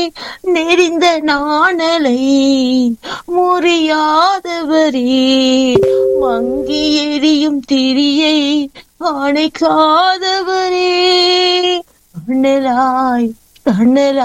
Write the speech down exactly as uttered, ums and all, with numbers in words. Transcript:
நெறிந்த நாணலை முறியாதவரே, மங்கி எரியும் திரியை அணைக்காதவரே, அண்ணலாய் அண்ணலாய்